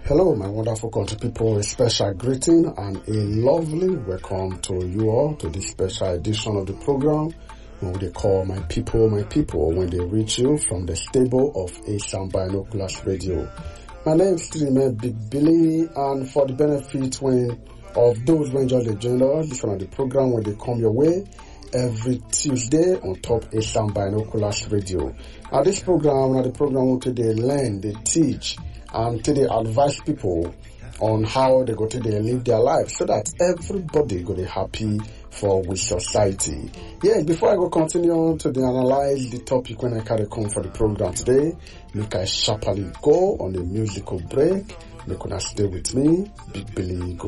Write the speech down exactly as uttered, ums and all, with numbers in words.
Hello, my wonderful country people. A special greeting and a lovely welcome to you all to this special edition of the program when they call My People, My People, when they reach you from the stable of Asam Binoculars Radio. My name is still Big Billy, and for the benefit when of those who enjoy the journal, this one of the program when they come your way every Tuesday on top Asam Binoculars Radio. Now this program, now the program where they learn, they teach, and till they advise people on how they go to they live their life so that everybody go to happy for with society. Yes, before I go continue on to the analyze the topic when I carry come for the program today, make I sharply go on a musical break. Make una stay with me, Big Billy go.